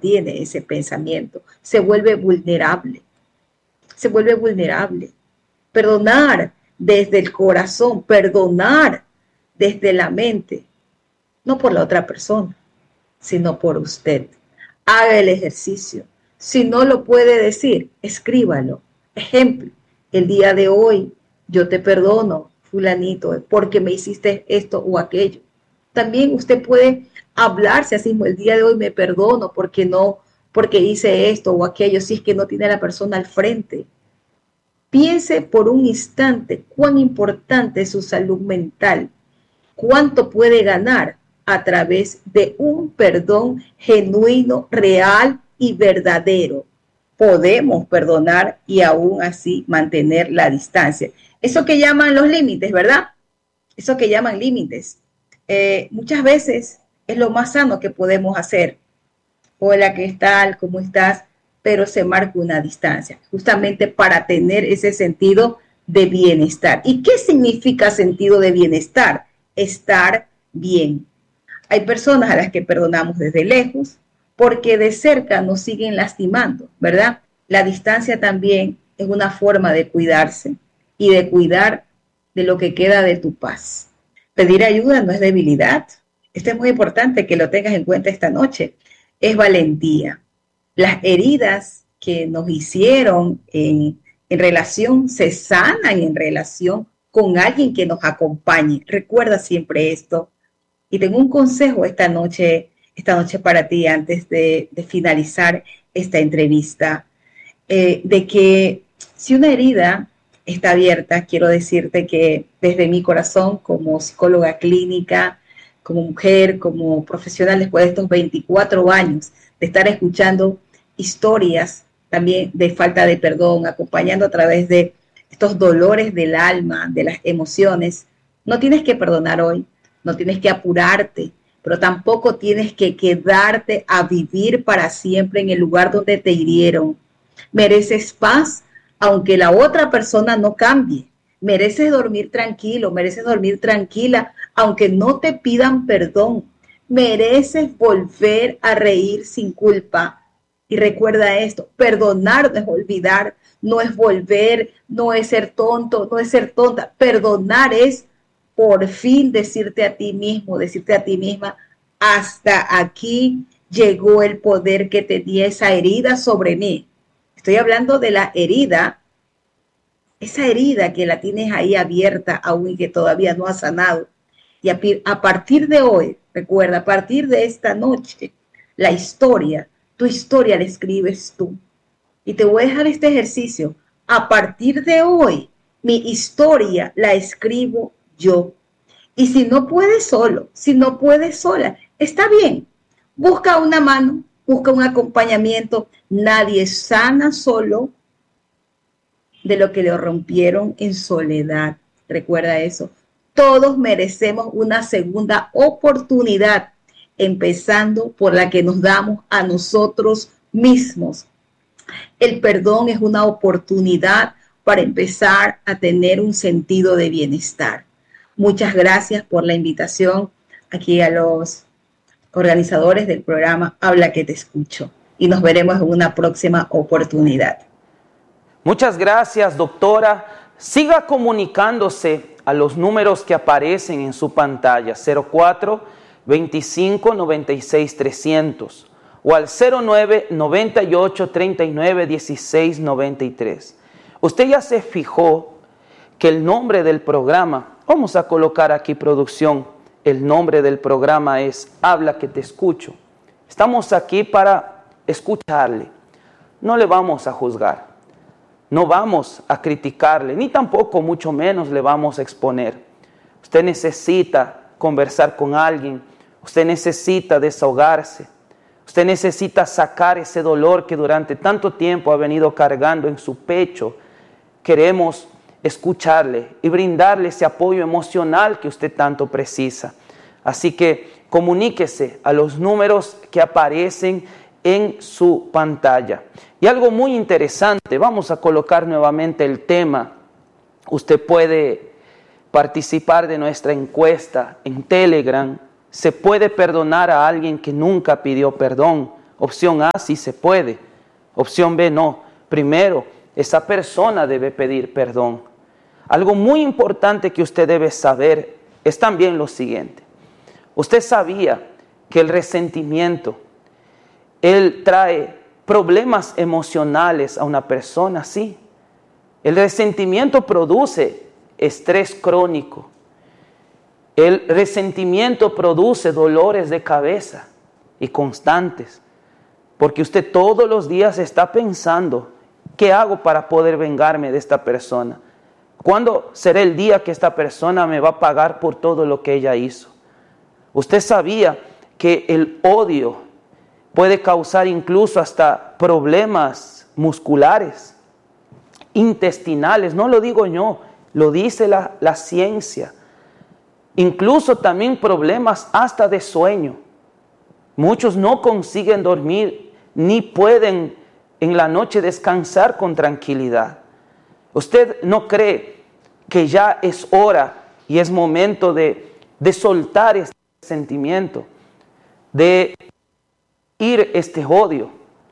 mantiene ese pensamiento, se vuelve vulnerable. Se vuelve vulnerable. Perdonar desde el corazón, perdonar desde la mente, no por la otra persona, sino por usted. Haga el ejercicio. Si no lo puede decir, escríbalo. Ejemplo, el día de hoy yo te perdono, fulanito, porque me hiciste esto o aquello. También usted puede hablarse así mismo, el día de hoy me perdono porque hice esto o aquello, si es que no tiene a la persona al frente. Piense por un instante cuán importante es su salud mental, cuánto puede ganar a través de un perdón genuino, real y verdadero. Podemos perdonar y aún así mantener la distancia. Eso que llaman los límites, ¿verdad? Eso que llaman límites. Muchas veces es lo más sano que podemos hacer. Hola, ¿qué tal? ¿Cómo estás? Pero se marca una distancia, justamente para tener ese sentido de bienestar. ¿Y qué significa sentido de bienestar? Estar bien. Hay personas a las que perdonamos desde lejos, porque de cerca nos siguen lastimando, ¿verdad? La distancia también es una forma de cuidarse y de cuidar de lo que queda de tu paz. Pedir ayuda no es debilidad. Esto es muy importante que lo tengas en cuenta esta noche. Es valentía. Las heridas que nos hicieron en relación se sanan en relación con alguien que nos acompañe. Recuerda siempre esto. Y tengo un consejo esta noche para ti antes de finalizar esta entrevista, de que si una herida está abierta, quiero decirte que desde mi corazón, como psicóloga clínica, como mujer, como profesional, después de estos 24 años de estar escuchando historias también de falta de perdón, acompañando a través de estos dolores del alma, de las emociones, no tienes que perdonar hoy, no tienes que apurarte, pero tampoco tienes que quedarte a vivir para siempre en el lugar donde te hirieron. Mereces paz, aunque la otra persona no cambie. Mereces dormir tranquilo, mereces dormir tranquila, aunque no te pidan perdón. Mereces volver a reír sin culpa. Y recuerda esto, perdonar no es olvidar, no es volver, no es ser tonto, no es ser tonta. Perdonar es por fin decirte a ti mismo, decirte a ti misma, hasta aquí llegó el poder que tenía esa herida sobre mí. Estoy hablando de la herida, esa herida que la tienes ahí abierta aún y que todavía no ha sanado. Y a partir de hoy, recuerda, a partir de esta noche, la historia, tu historia la escribes tú. Y te voy a dejar este ejercicio. A partir de hoy, mi historia la escribo yo. Y si no puedes solo, si no puedes sola, está bien. Busca una mano, busca un acompañamiento. Nadie sana solo de lo que le rompieron en soledad. Recuerda eso. Todos merecemos una segunda oportunidad, empezando por la que nos damos a nosotros mismos. El perdón es una oportunidad para empezar a tener un sentido de bienestar. Muchas gracias por la invitación aquí a los organizadores del programa Habla que te escucho. Y nos veremos en una próxima oportunidad. Muchas gracias, doctora. Siga comunicándose a los números que aparecen en su pantalla, 04 25 96 300 o al 09 98 39 16 93. Usted ya se fijó que el nombre del programa, vamos a colocar aquí producción, el nombre del programa es Habla que te escucho. Estamos aquí para escucharle, no le vamos a juzgar. No vamos a criticarle, ni tampoco mucho menos le vamos a exponer. Usted necesita conversar con alguien, usted necesita desahogarse, usted necesita sacar ese dolor que durante tanto tiempo ha venido cargando en su pecho. Queremos escucharle y brindarle ese apoyo emocional que usted tanto precisa. Así que comuníquese a los números que aparecen en su pantalla. Y algo muy interesante, vamos a colocar nuevamente el tema. Usted puede participar de nuestra encuesta en Telegram. ¿Se puede perdonar a alguien que nunca pidió perdón? Opción A, sí se puede. Opción B, no. Primero, esa persona debe pedir perdón. Algo muy importante que usted debe saber es también lo siguiente. Usted sabía que el resentimiento, él trae problemas emocionales a una persona, sí. El resentimiento produce estrés crónico. El resentimiento produce dolores de cabeza y constantes. Porque usted todos los días está pensando, ¿qué hago para poder vengarme de esta persona? ¿Cuándo será el día que esta persona me va a pagar por todo lo que ella hizo? Usted sabía que el odio puede causar incluso hasta problemas musculares, intestinales. No lo digo yo, lo dice la ciencia. Incluso también problemas hasta de sueño. Muchos no consiguen dormir ni pueden en la noche descansar con tranquilidad. ¿Usted no cree que ya es hora y es momento de soltar este sentimiento, de ir este odio?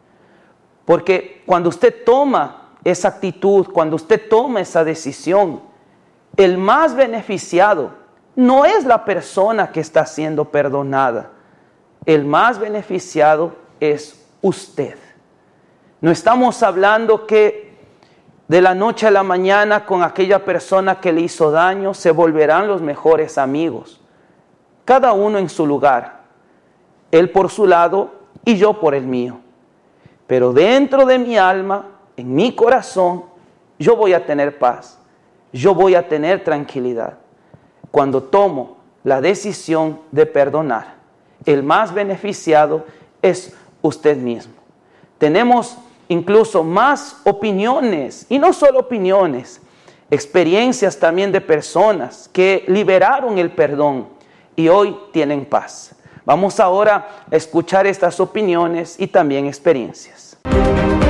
Porque cuando usted toma esa actitud, cuando usted toma esa decisión, el más beneficiado no es la persona que está siendo perdonada. El más beneficiado es usted. No estamos hablando que de la noche a la mañana con aquella persona que le hizo daño se volverán los mejores amigos. Cada uno en su lugar. Él por su lado y yo por el mío. Pero dentro de mi alma, en mi corazón, yo voy a tener paz. Yo voy a tener tranquilidad. Cuando tomo la decisión de perdonar, el más beneficiado es usted mismo. Tenemos incluso más opiniones, y no solo opiniones, experiencias también de personas que liberaron el perdón y hoy tienen paz. Vamos ahora a escuchar estas opiniones y también experiencias.